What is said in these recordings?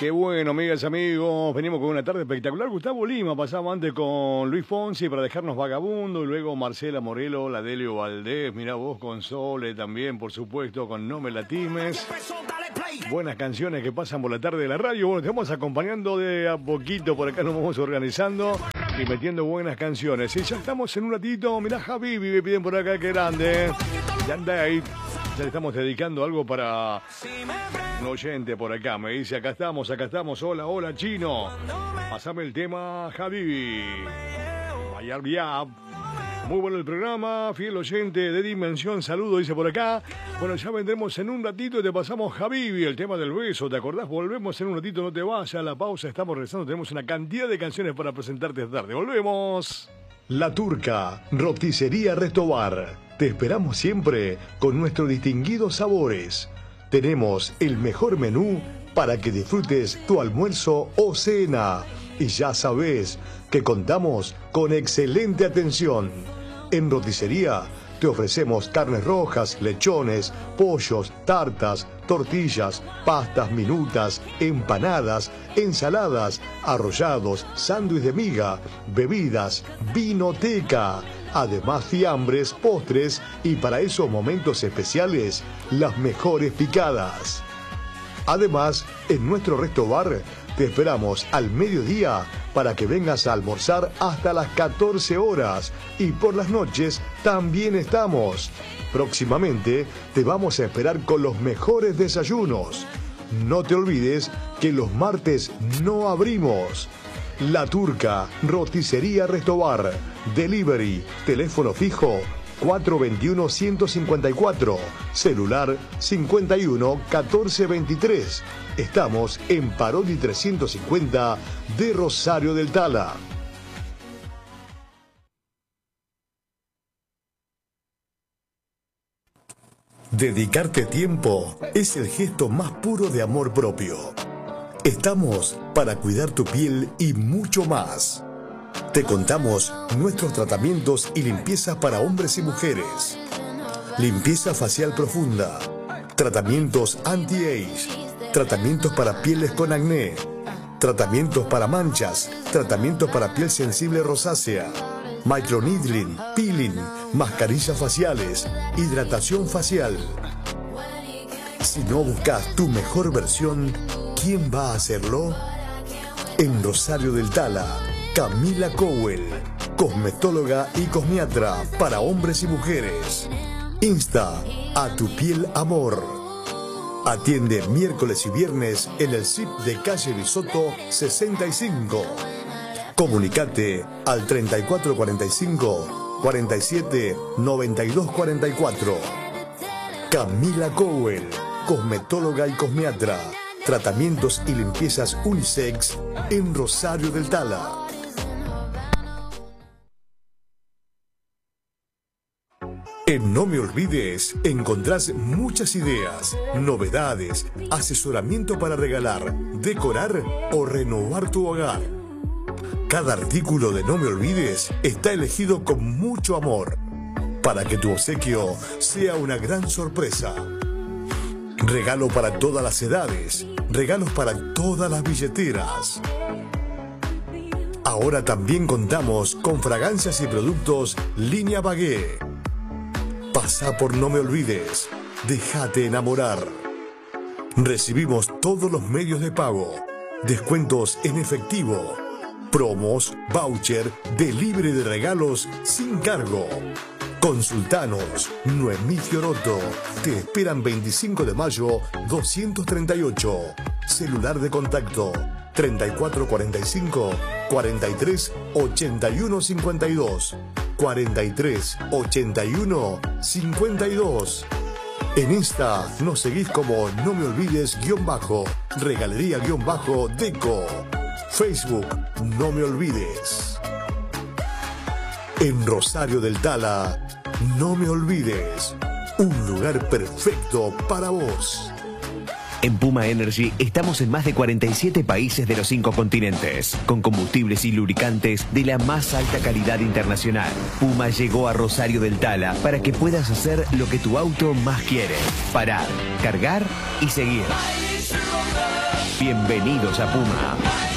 Qué bueno, amigas, amigos. Venimos con una tarde espectacular. Gustavo Lima pasaba antes con Luis Fonsi para dejarnos vagabundo. Y luego Marcela Morelo, la Delio Valdés. Mirá vos con Sole también, por supuesto, con No Me Latimes. Buenas canciones que pasan por la tarde de la radio. Bueno, te vamos acompañando de a poquito. Por acá nos vamos organizando y metiendo buenas canciones. Y ya estamos en un ratito. Mirá, Habibi, me piden por acá, qué grande. Ya anda ahí. Ya le estamos dedicando algo para un oyente por acá. Me dice, acá estamos. Hola, hola, chino. Pasame el tema, Habibi. Vaya. Muy bueno el programa, fiel oyente de Dimensión, saludo, dice por acá. Bueno, ya vendremos en un ratito y te pasamos Habibi, el tema del beso, ¿te acordás? Volvemos en un ratito, no te vayas, a la pausa, estamos regresando, tenemos una cantidad de canciones para presentarte esta tarde. ¡Volvemos! La Turca, roticería Restobar. Te esperamos siempre con nuestros distinguidos sabores. Tenemos el mejor menú para que disfrutes tu almuerzo o cena. Y ya sabes que contamos con excelente atención. En roticería te ofrecemos carnes rojas, lechones, pollos, tartas, tortillas, pastas minutas, empanadas, ensaladas, arrollados, sándwich de miga, bebidas, vinoteca. Además, fiambres, postres y para esos momentos especiales, las mejores picadas. Además, en nuestro resto bar te esperamos al mediodía para que vengas a almorzar hasta las 14 horas y por las noches también estamos. Próximamente te vamos a esperar con los mejores desayunos. No te olvides que los martes no abrimos. La Turca, roticería Restobar, delivery, teléfono fijo 421-154, celular 51-1423. Estamos en Parodi 350 de Rosario del Tala. Dedicarte tiempo es el gesto más puro de amor propio. Estamos para cuidar tu piel y mucho más. Te contamos nuestros tratamientos y limpiezas para hombres y mujeres. Limpieza facial profunda, tratamientos anti-age, tratamientos para pieles con acné, tratamientos para manchas, tratamientos para piel sensible rosácea, microneedling, peeling, mascarillas faciales, hidratación facial. Si no buscas tu mejor versión, ¿quién va a hacerlo? En Rosario del Tala, Camila Cowell, cosmetóloga y cosmiatra para hombres y mujeres. Insta a tu piel amor. Atiende miércoles y viernes en el CIP de calle Bisoto 65. Comunicate al 3445 47 92 44. Camila Cowell, cosmetóloga y cosmiatra. Tratamientos y limpiezas unisex en Rosario del Tala. En No Me Olvides encontrás muchas ideas, novedades, asesoramiento para regalar, decorar o renovar tu hogar. Cada artículo de No Me Olvides está elegido con mucho amor para que tu obsequio sea una gran sorpresa. Regalo para todas las edades, regalos para todas las billeteras. Ahora también contamos con fragancias y productos Línea Bagué. Pasa por No Me Olvides, déjate enamorar. Recibimos todos los medios de pago, descuentos en efectivo, promos, voucher, delivery de regalos sin cargo. Consultanos, Noemí Fioroto, te esperan 25 de mayo 238, celular de contacto 3445 43 81 52, 43 81 52. En Insta nos seguís como No Me Olvides _regalería_deco. Facebook No Me Olvides. En Rosario del Tala, No Me Olvides, un lugar perfecto para vos. En Puma Energy estamos en más de 47 países de los 5 continentes, con combustibles y lubricantes de la más alta calidad internacional. Puma llegó a Rosario del Tala para que puedas hacer lo que tu auto más quiere: parar, cargar y seguir. Bienvenidos a Puma.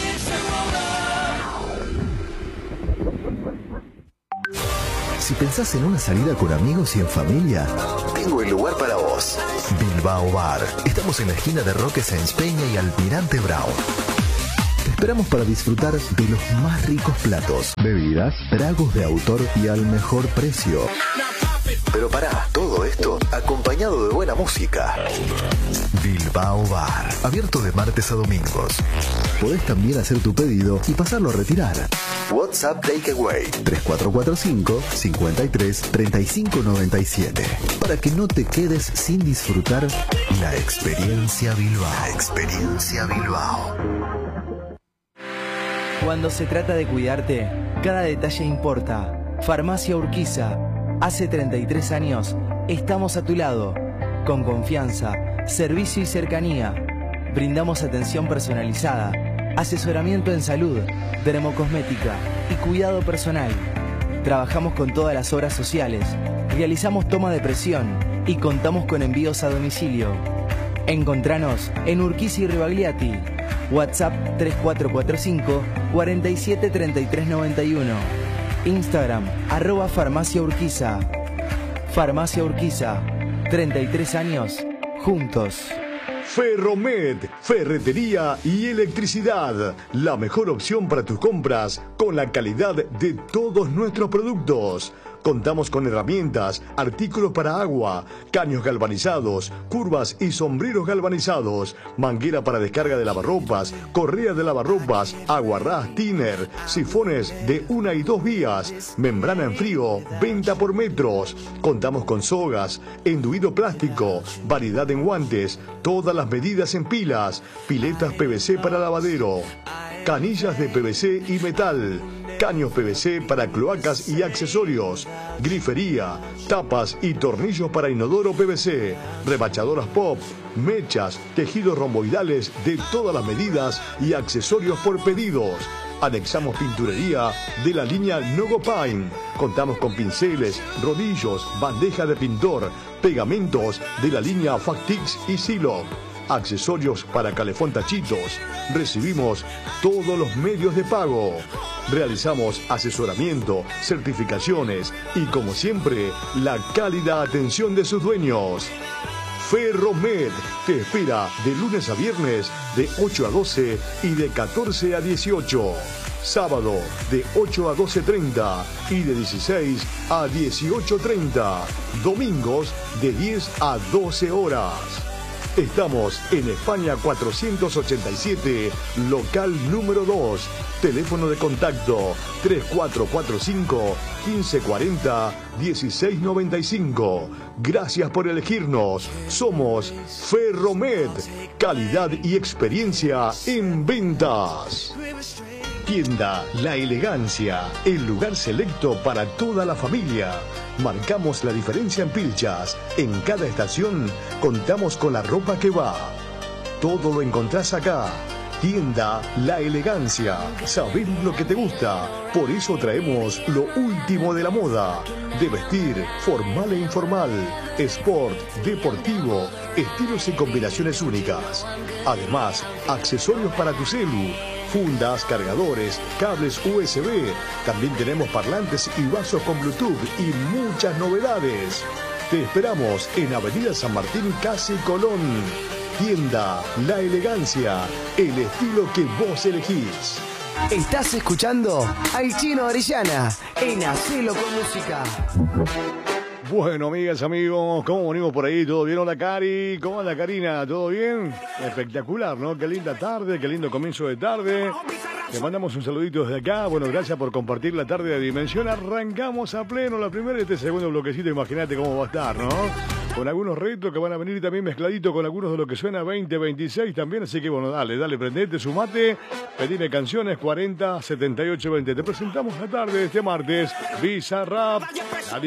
Si pensás en una salida con amigos y en familia, tengo el lugar para vos. Bilbao Bar. Estamos en la esquina de Roque Sáenz Peña y Almirante Brown. Te esperamos para disfrutar de los más ricos platos, bebidas, tragos de autor y al mejor precio. Pero pará, todo esto acompañado de buena música. Bilbao Bar, abierto de martes a domingos. Podés también hacer tu pedido y pasarlo a retirar. WhatsApp Takeaway 3445 53 35 97. Para que no te quedes sin disfrutar la experiencia Bilbao. La experiencia Bilbao. Cuando se trata de cuidarte, cada detalle importa. Farmacia Urquiza. Hace 33 años estamos a tu lado. Con confianza, servicio y cercanía. Brindamos atención personalizada, asesoramiento en salud, dermocosmética y cuidado personal. Trabajamos con todas las obras sociales, realizamos toma de presión y contamos con envíos a domicilio. Encontranos en Urquiza y Ribagliati. WhatsApp 3445 47 33 91. Instagram @Farmacia Urquiza. Farmacia Urquiza. 33 años juntos. Ferromed, ferretería y electricidad. La mejor opción para tus compras con la calidad de todos nuestros productos. Contamos con herramientas, artículos para agua, caños galvanizados, curvas y sombreros galvanizados, manguera para descarga de lavarropas, correa de lavarropas, aguarrás thinner, sifones de 1 y 2 vías, membrana en frío, venta por metros. Contamos con sogas, enduido plástico, variedad en guantes, todas las medidas en pilas, piletas PVC para lavadero, canillas de PVC y metal, caños PVC para cloacas y accesorios, grifería, tapas y tornillos para inodoro PVC, rebachadoras pop, mechas, tejidos romboidales de todas las medidas y accesorios por pedidos. Anexamos pinturería de la línea Nogo Pine. Contamos con pinceles, rodillos, bandeja de pintor, pegamentos de la línea Factix y Siloc. Accesorios para calefón tachitos. Recibimos todos los medios de pago. Realizamos asesoramiento, certificaciones y, como siempre, la cálida atención de sus dueños. Ferromed te espera de lunes a viernes de 8 a 12 y de 14 a 18. Sábado de 8 a 12:30 y de 16 a 18:30. Domingos de 10 a 12 horas. Estamos en España 487, local número 2. Teléfono de contacto 3445 1540 1695. Gracias por elegirnos. Somos Ferromed. Calidad y experiencia en ventas. Tienda La Elegancia, el lugar selecto para toda la familia. Marcamos la diferencia en pilchas. En cada estación contamos con la ropa que va. Todo lo encontrás acá. Tienda La Elegancia. Sabemos lo que te gusta. Por eso traemos lo último de la moda. De vestir, formal e informal. Sport, deportivo, estilos y combinaciones únicas. Además, accesorios para tu celu. Fundas, cargadores, cables USB. También tenemos parlantes y vasos con Bluetooth y muchas novedades. Te esperamos en Avenida San Martín, casi Colón. Tienda La Elegancia, el estilo que vos elegís. Estás escuchando al Chino Orellana en Hacelo con Música. Bueno, amigas, amigos, ¿cómo venimos por ahí? ¿Todo bien? Hola, Cari. ¿Cómo anda, Karina? ¿Todo bien? Espectacular, ¿no? Qué linda tarde, qué lindo comienzo de tarde. Te mandamos un saludito desde acá. Bueno, gracias por compartir la tarde de Dimensión. Arrancamos a pleno la primera y este segundo bloquecito. Imagínate cómo va a estar, ¿no? Con algunos retos que van a venir también mezcladitos con algunos de lo que suena 2026 también. Así que, bueno, dale, prendete, sumate. Pedime canciones 40 78 20. Te presentamos la tarde de este martes. Bizarrap.